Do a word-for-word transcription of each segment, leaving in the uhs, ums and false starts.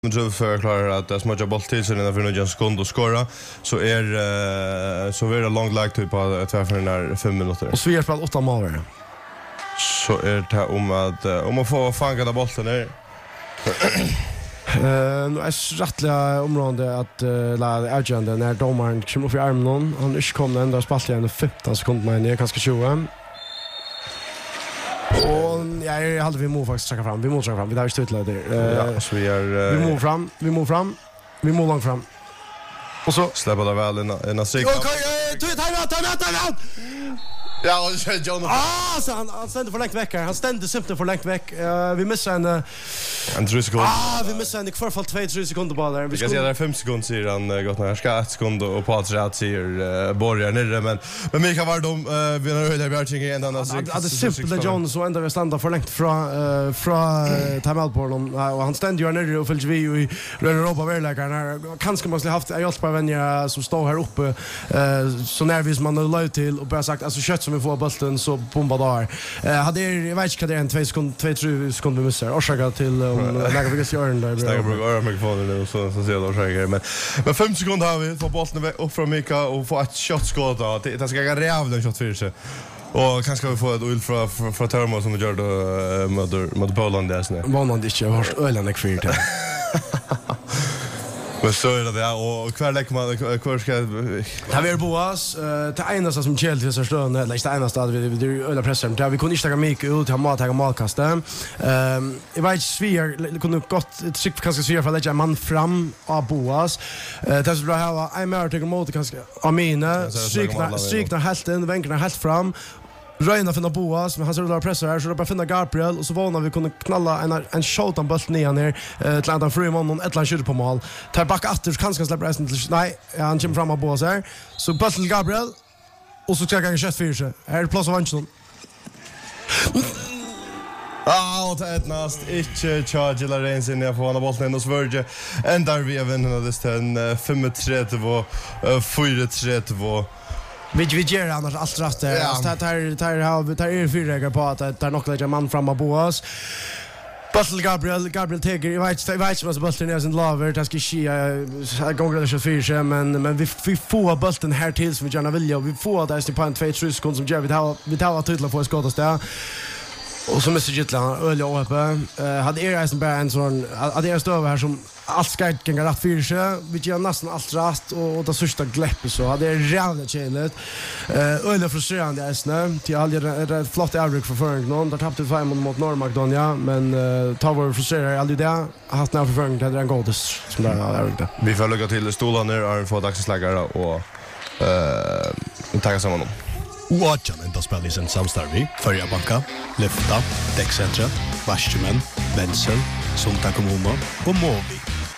Men för att klara att det smörja boll till sig när för någon sekund och skora så är uh, så är det lång lag typ på två för när fem minuter. Och så är det väl åtta mål. Så är det om att uh, om att få fånga den bollen där. Eh nu är rättliga område att uh, la agenda när domaren kommer upp i armen någon. Han är kom ändå spalt igen femton sekunder men det är ganska tjugo. Och ja, jag hade vi måste faktiskt checka fram. Vi måste checka fram. Vi där stutlar där. Ja, så vi är uh, vi måste fram. Vi måste fram. Vi måste långt fram. Och så släpper det väl en en sig. Okej, ta ta ta ta ta. Ja, Jonathan. Ah, så han han ständer för långt veck här. Han ständer simpelt för långt veck. Uh, vi missar en uh, en tre sekunder. Ah, vi missar en i kvarfall två tre sekunder på där. Vi ska se där fem sekunder säger han uh, gott när ska ett sekund och på att rätt säger uh, Borgar nere men men Mikael var de uh, vi har höjda Björking igen andra så. Det är simpelt John så ändå vi stannar för långt från uh, från uh, timeout-bollen och han ständer ju nere och följer vi i Europa vägläggarna. Kanske måste ha haft jag på vänja som står här uppe uh, så nervis man har löjt till och bara sagt alltså kött som vi får bollen så bombar där. Eh hade jag vet inte vad det är en två sekund två tre sekunder vi missar. Orsaka till om lägga vi ska göra den där. Snägga bruk öra mikrofonen nu så så ser det orsaka men men fem sekunder har vi för bollen upp från Mika och få ett shot skott då. Det ska gå rävla shot för sig. Och kanske vi får ett ull från från Termo som vi gör då mot mot Polen där snä. Vanligt inte jag har ölen kvirt. Men så är det där och kvar lägger man kvar ska här vill Boas till enaste som Chelsea så stön eller inte enaste vi vi öla pressar där vi kunde inte ta mycket ut ha mat ta målkasta. Ehm jag vet Svier kunde gott ett skick kanske Svier för lägga man fram av Boas. Eh det så bra här I mer till mot kanske Amina strikna strikna halten vänkerna helt fram. Röjna finna Boas, men han ser där pressar här så det bara finna Gabriel och så vånar vi kunde knalla en en shot on boll ner ner eh, till Anton Freeman någon ett land skjuter på mål. Tar back åter kanske släpper resten till nej, han kommer fram av Boas här. Så boll till Gabriel och så ska jag köra för sig. Här är plats av Anton. Ah, och ett nast inte charge eller ens in jag får bollen och Sverige ändar vi även det sten fem tre två fyra tre två. Vi vi gör annars allt rätt där. Alltså tar tar har tar är fyra på att det är något man fram av Boas. Basel Gabriel Gabriel Teger jag vet jag vet vad bollen är sin lover det ska ske jag går det så fyra men men vi vi får bollen här till som vi gärna vill och vi får där till på en två tre sekunder som gör vi tar vi tar tydligen för att skottas där. Och så måste Gitla öliga uppe. Eh hade er som bara en sån hade er stå över här som allt ska gå rätt för sig. Vi gör nästan allt rätt och det sista gläpp så hade er jävla chillet. Eh öliga frustrerande är snö till all det flott average för förring någon där tappade fem mot Norr Macedonia men uh, tar vår frustrerare aldrig det haft när för förring det är en godis som där är det. Vi får lägga till stolarna och få dagsläggare och eh ta samman dem. Watchan enda spel i sin samstarvi, Förja Banka, Lyfta, Däckcentra, Varsjumen, Wenzel, Sunta Kommuna och Movi.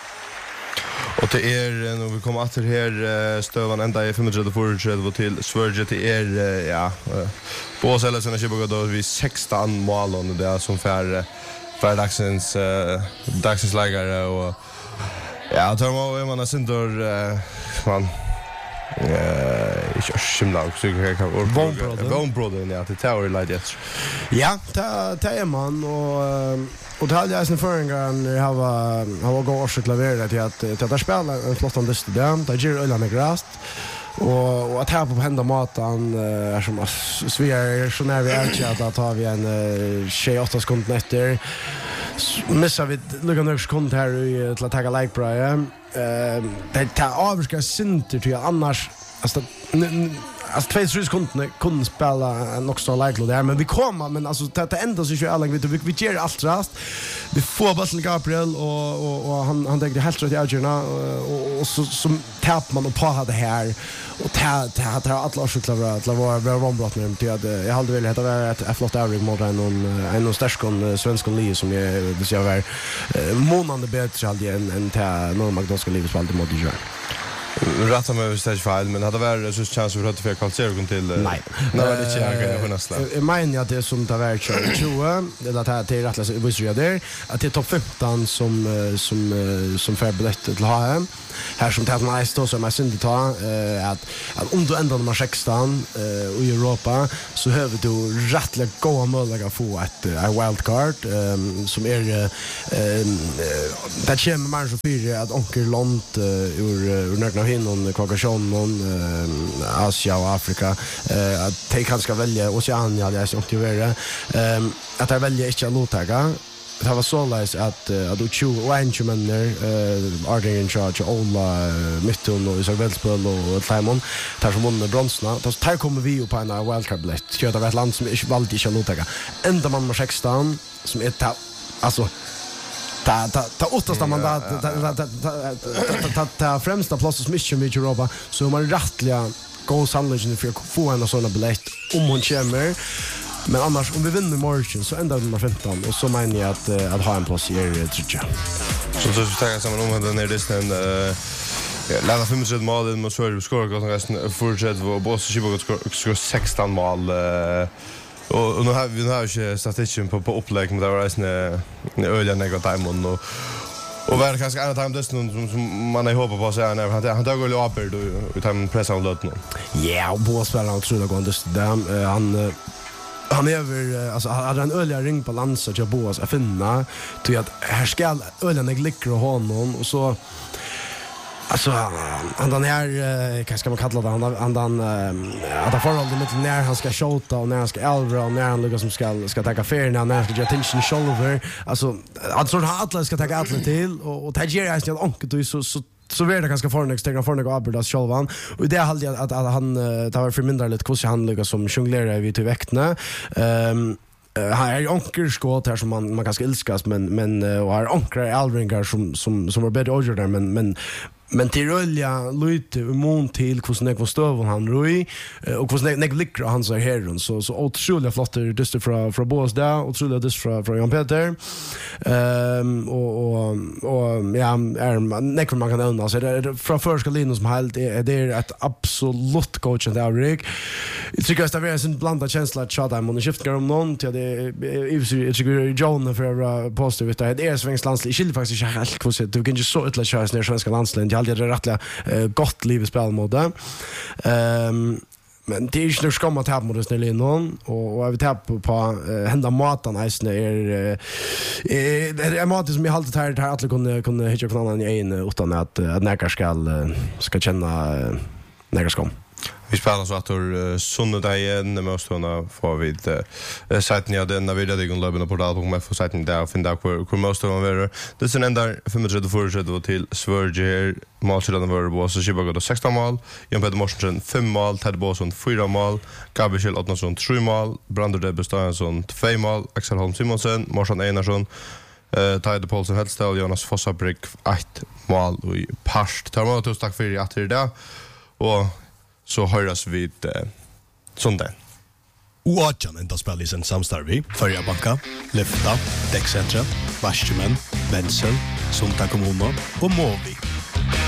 Och till er, när vi kommer att här stövan ända i femhundra fyrtiotre till Sverige till er, ja, på oss eller sen är det då vi sexton mål och det är som för, för dagsens, dagsens lägare och ja, tar man man har synd då, man Eh, ich schimla också jag kan och Von Brother ja till Tower Light. Ja, ta ta är man och och det hade jag sen förringen jag var har gått och klaverat till att till att spela en flott om det där där ger ölen grast och och att här på hända maten är som Sverige så när vi är att tar vi en tjugoåtta sekunder efter missar vi lugna några sekunder här i till att ta like Brian eh det tar avska synter till annars alltså alltså två tre sekunder kunde spela en också like där men vi kommer men alltså det ändå så ju alla vet vi vi ger allt rast vi får Basel Gabriel och och och han han tänkte helt rätt i Algerna och och så så tappar man och på det här och ta ta ta alla så klara att vara vara rombrott med till att jag hade velat ha ett flott average mot en någon en någon starkon svensk liga som jag det ser var månande bättre hade en en ta Norr Macedonia livet spelade mot Iran. Rätta mig hvis det er feil, men hadde vært så chans for å få kvalifisere til... Nei. Nå var det ikke jeg kan få nesten. Jeg mener at det som det har vært tjue, eller at det er rett og slett viser jeg der, at det er topp femton som, som, som får billett til H M. Her som det er nice då, som jeg synes ta, at, at om du ender nummer sexton uh, i Europa, så har du rettelig gode muligheter å få et, et wildcard, um, som er... Uh, det kommer mer så fyre at onker Lont uh, ur, ur nørden av hinnon, Kaukasionen, uh, Asia og Afrika, uh, at de kan skal velge Oceania, det er så aktivere, um, at de velger ikke å lottega. Det var så leis at uh, at du tjo og en tjo menner uh, Ardingen tja tja Ola uh, Mytton og Isak Veldspøl og Tleimon der som vunner bronsna der kommer vi jo på en wildcard-billett kjøtt av et land som ikke valgte ikke å lottega enda man med sexton som er ta altså ta ta ta åttasta mandat ta ta ta ta ta främsta plats som mycket mycket Europa så man rättliga gå sannolikt för att få en sån billett om hon kommer. Men annars, om vi vinner morgen, så ender vi nummer femton, og så mener jeg at, uh, at ha en plass i er trygge. Så så snakker jeg sammen om den her listen, uh, Lena twenty-five mål, men så er det skåret godt resten, fortsatt, og Bås og Kibog skåret sexton mål, uh, og, og nå har vi, nå har vi ikke statistikken på, på opplegg, men det var reisende øyne negativt, og Och väl kanske en av de dessen som, som man är hoppas på så här när han han tar väl upp då utan pressa och lötna. Ja, och på spelar tror jag går just där han han är väl alltså hade en öliga ring på lands och jag boas att finna till att här ska ölen glickra och honom och så alltså han den här vad ska man kalla det han han den att han förhåller lite när han ska shota och när han ska elva och när han lyckas som ska ska ta affären när han ska göra attention shoulder alltså att så han alla ska ta alla till och och ta ger jag inte onkel du så så så är det ganska förnex tänker förnex och Aberdas självan och det hade jag att, att han tar var för mindre lite hur han lyckas som jonglerar vi till väktna ehm Uh, han är onkerskåt här som man man ganska älskas men men uh, och har onkrar Aldringar som som som var bättre order där men men men till rulja lite imon till hur snäck var stöven han roi och hur snäck lickra han så här så så otroligt flott just från från Bås där otroligt just från från Jan Peter ehm och och och ja är näck man kan undra så det från första linjen som helt är det är ett absolut coach and Ulrik. Jag tycker att det är en blandad känsla att chatta om skiftar om någon till det är tycker John för poster vet det är svensk landslag skiljer faktiskt inte helt hur så du kan ju så utla köra ner svenska landslaget jag hade rättliga uh, gott liv i spelmode ehm men det är ju nog skamma tapp mot den linjen och och vi tapp på, på uh, hända maten isne är det är mat som jag alltid här här att kunna kunna hitta på någon i en utan att att näka ska ska känna uh, näka skam. Vi spelar så att ur söndagen med oss då får vi uh, sätten ja den vidare det går löpande på portal på för sätten där och finna hur hur måste man vara. Det sen ändar twenty-five fortsätter till Sverige matchen var det så Chicago då sexton mål, Jan Peter Morsensen five mål, Ted Boson four mål, Gabriel Ottnason three mål, Brander Debestansson two mål, Axel Holm Simonsen, Morsan Einarsson, eh Tide Paulsen Hellstall, Jonas Fossabrick eight mål i past. Tar man att tack för att det där och så höras vi eh, söndag. Oatjan enda spel i sin samstarvi, Förja Banka, Lyfta, Däckcentra, Varsjemen, Wenzel, Sunta Kommuno och Movi.